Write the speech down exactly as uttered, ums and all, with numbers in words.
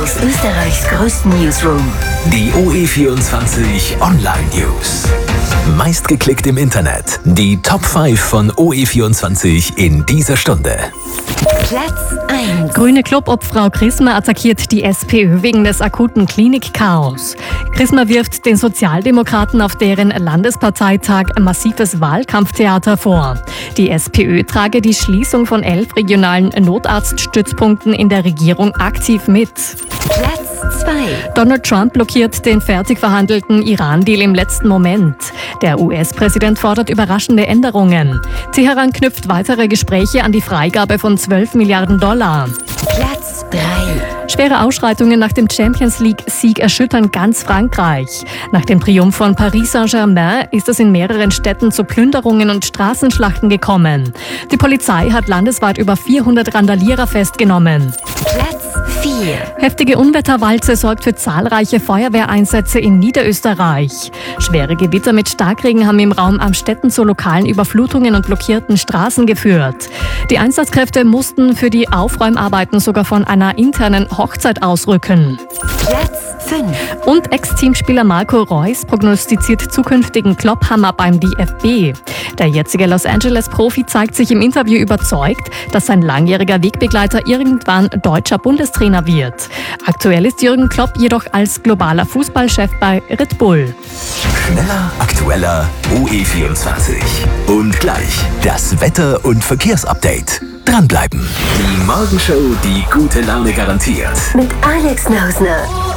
aus Österreichs größten Newsroom. Die O E vierundzwanzig Online News. Meistgeklickt im Internet. Die Top fünf von O E vierundzwanzig in dieser Stunde. Platz eins. Grüne Clubobfrau Chrisma attackiert die S P Ö wegen des akuten Klinikchaos. Chrisma wirft den Sozialdemokraten auf deren Landesparteitag massives Wahlkampftheater vor. Die S P Ö trage die Schließung von elf regionalen Notarztstützpunkten in der Regierung aktiv mit. Platz zwei. Donald Trump blockiert den fertig verhandelten Iran-Deal im letzten Moment. Der U S-Präsident fordert überraschende Änderungen. Teheran knüpft weitere Gespräche an die Freigabe von zwölf Milliarden Dollar. Platz drei. Schwere Ausschreitungen nach dem Champions-League-Sieg erschüttern ganz Frankreich. Nach dem Triumph von Paris Saint-Germain ist es in mehreren Städten zu Plünderungen und Straßenschlachten gekommen. Die Polizei hat landesweit über vierhundert Randalierer festgenommen. Platz vier. Heftige Unwetterwalze sorgt für zahlreiche Feuerwehreinsätze in Niederösterreich. Schwere Gewitter mit Starkregen haben im Raum Amstetten zu lokalen Überflutungen und blockierten Straßen geführt. Die Einsatzkräfte mussten für die Aufräumarbeiten sogar von einer internen Hochzeit ausrücken. Platz fünf. Und Ex-Teamspieler Marco Reus prognostiziert zukünftigen Klopphammer beim D F B. Der jetzige Los Angeles-Profi zeigt sich im Interview überzeugt, dass sein langjähriger Wegbegleiter irgendwann deutscher Bundestrainer wird. Aktuell ist Jürgen Klopp jedoch als globaler Fußballchef bei Red Bull. Schneller, aktueller O E vierundzwanzig. Und gleich das Wetter- und Verkehrsupdate. Dranbleiben. Die Morgenshow, die gute Laune garantiert. Mit Alex Nausner.